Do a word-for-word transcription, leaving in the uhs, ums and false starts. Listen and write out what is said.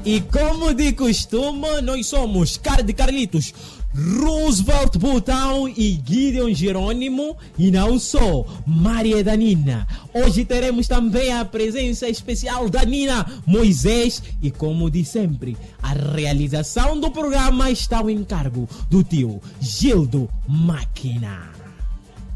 E como de costume, nós somos Cara de Carlitos, Roosevelt Botão e Gideon Jerônimo, e não só Maria da Nina. Hoje teremos também a presença especial da Nina Moisés e, como de sempre, a realização do programa está ao encargo do tio Gildo Máquina.